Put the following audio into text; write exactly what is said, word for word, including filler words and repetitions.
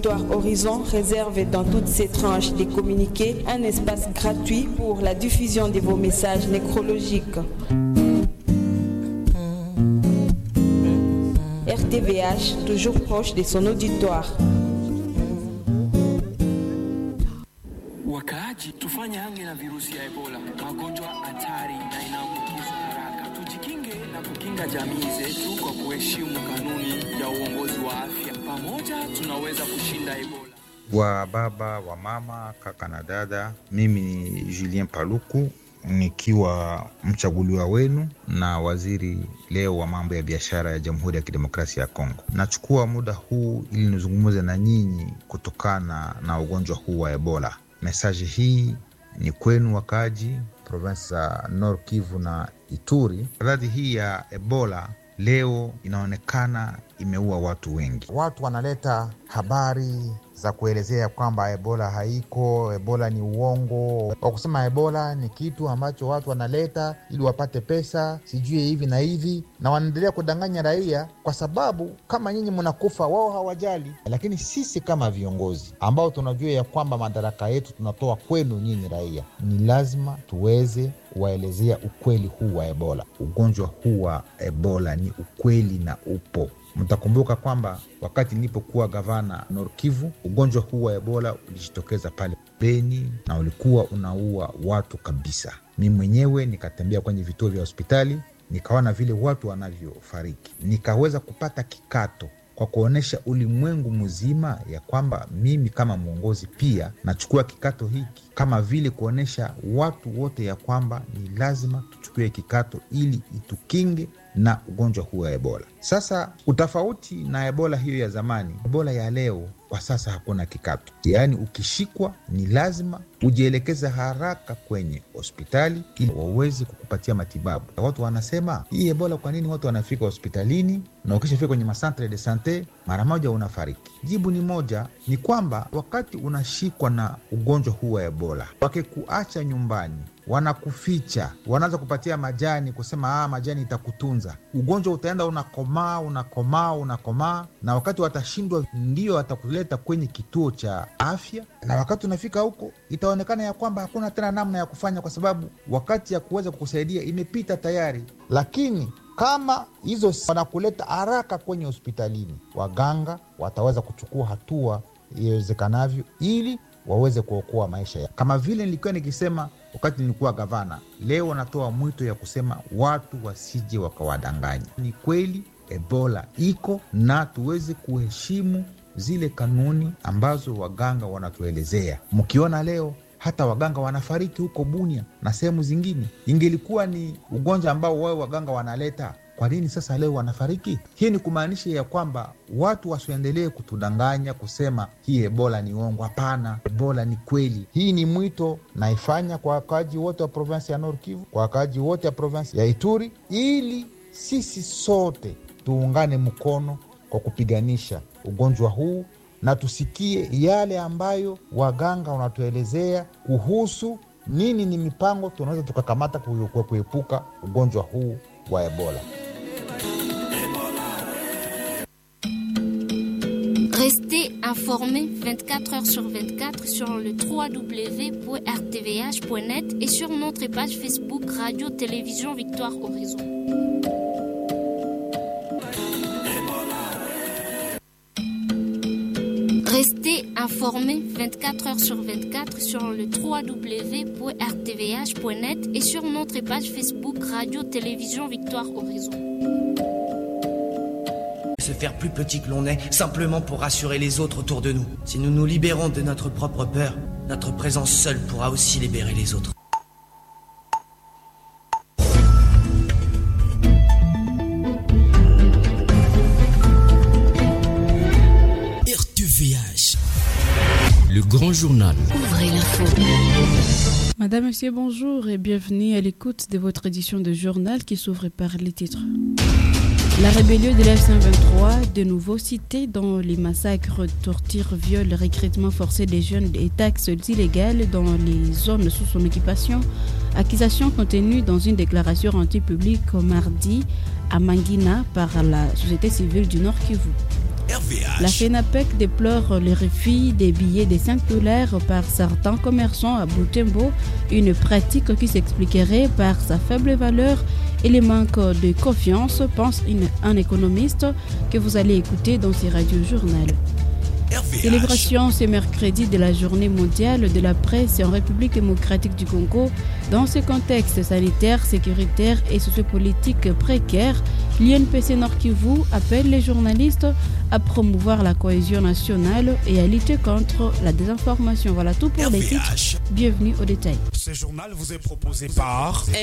Horizon réserve dans toutes ses tranches des communiqués un espace gratuit pour la diffusion de vos messages nécrologiques. R T V H, toujours proche de son auditoire. Wakaaji, tufanye hange na virusi ya Ebola, magonjwa hatari na inaambukizwa haraka. Tujikinge na kukinga jamii zetu kwa kuheshimu kanuni ya uongozi wa afya. Pamoja tunaweza kushinda Ebola. Wa baba, wa mama, kaka na dada, mimi ni Julien Paluku, nikiwa mchaguliwa wenu na waziri leo wa mambo ya biashara ya Jamhuri ya Kidemokrasia ya Kongo. Nachukua muda huu ili nizungumze na nyinyi kutokana na ugonjwa huu wa Ebola. Mesaji hii ni kwenu wakaji province za Nord Kivu na Ituri. Maradhi hii ya Ebola leo inaonekana imeua watu wengi. Watu wanaleta habari za kuelezea kwamba Ebola haiko, Ebola ni uongo. Kwa kusema Ebola ni kitu ambacho watu wanaleta ili wapate pesa, sijui hivi na hivi, na wanaendelea kudanganya raia, kwa sababu kama nyinyi mnakufa wao hawajali. Lakini sisi kama viongozi ambao tunajua ya kwamba madaraka yetu tunatoa kwenu nyinyi raia, ni lazima tuweze kuwaelezea ukweli huu wa Ebola. Ugonjwa huu wa Ebola ni ukweli na upo. Mtakumbuka kwamba wakati nilipokuwa gavana Nord Kivu, ugonjwa huu wa Ebola ulijitokeza pale Beni na ulikuwa unaua watu kabisa. Mimi mwenyewe nikatembea kwenye vituo vya hospitali, nikaona vile watu wanavyofariki. Nikaweza kupata kikato kwa kuonesha ulimwengu mzima ya kwamba mimi kama mwongozi pia nachukua kikato hiki, kama vile kuonesha watu wote ya kwamba ni lazima tuchukue kikato ili itukinge na ugonjwa huu wa Ebola. Sasa utafauti na Ebola hiyo ya zamani, Ebola ya leo kwa sasa hakuna kikato. Yaani ukishikwa ni lazima ujielekeze haraka kwenye hospitali ili waweze kukupatia matibabu. Watu wanasema hii Ebola, kwa nini watu wanafika hospitalini na ukishafika kwenye masantre de sante mara moja unafariki? Jibu ni moja, ni kwamba wakati unashikwa na ugonjwa huu wa Ebola, wakikuacha nyumbani, wanakuficha, wanaanza kupatia majani, kusema ah, majani itakutunza. Ugonjwa utaenda unakomaa, unakomaa, unakomaa, na wakati watashindwa ndio watakuleta kwenye kituo cha afya, na wakati unafika huko itaonekana ya kwamba hakuna tena namna ya kufanya, kwa sababu wakati ya kuweza kukusaidia imepita tayari. Lakini kama hizo wanakuleta haraka kwenye hospitalini, waganga wataweza kuchukua hatua iwezekanavyo ili waweze kuokoa maisha ya. Kama vile nilikuwa nikisema wakati nilikuwa gavana, leo natoa mwito ya kusema watu wasije wakawadanganya. Ni kweli Ebola iko na tuweze kuheshimu zile kanuni ambazo waganga wanatuelezea. Mkiona leo hata waganga wanafariki huko Bunia na sehemu zingine, ingelikuwa ni ugonjwa ambao wao waganga wanaleta, kwa nini sasa leo wanafariki? Hii ni kumaanisha ya kwamba watu wasiendelee kutudanganya kusema hii Ebola ni uongo. Hapana, Ebola ni kweli. Hii ni mwito naifanya kwa wakaaji wote wa province ya Nord Kivu, kwa wakaaji wote wa province ya Ituri, ili sisi sote tuungane mkono kwa kupiganisha ugonjwa huu, na tusikie yale ambayo waganga wanatuelezea kuhusu nini ni mipango tunaweza tukakamata kwa kuepuka ugonjwa huu wa Ebola. Restez informés vingt-quatre heures sur vingt-quatre sur le w w w point r t v h point net et sur notre page Facebook Radio Télévision Victoire Horizon. Restez informés vingt-quatre heures sur vingt-quatre sur le w w w point r t v h point net et sur notre page Facebook Radio Télévision Victoire Horizon. Se faire plus petit que l'on est, simplement pour rassurer les autres autour de nous. Si nous nous libérons de notre propre peur, notre présence seule pourra aussi libérer les autres. R T V H, le grand journal. Ouvrez l'info. Madame, Monsieur, bonjour et bienvenue à l'écoute de votre édition de journal qui s'ouvre par les titres. La rébellion de l'F cent vingt-trois, de nouveau citée dans les massacres, tortures, viols, recrutement forcé des jeunes et taxes illégales dans les zones sous son occupation. Accusation contenue dans une déclaration anti-publique mardi à Mangina par la société civile du Nord Kivu. La FENAPEC déplore le refus des billets de cinq dollars par certains commerçants à Butembo, une pratique qui s'expliquerait par sa faible valeur et le manque de confiance, pense une, un économiste que vous allez écouter dans ce radio-journal. Célébration ce mercredi de la journée mondiale de la presse en République démocratique du Congo. Dans ce contexte sanitaire, sécuritaire et sociopolitique précaire, l'I N P C Nord Kivu appelle les journalistes à promouvoir la cohésion nationale et à lutter contre la désinformation. Voilà tout pour les titres. Bienvenue au détail. Ce journal vous est proposé par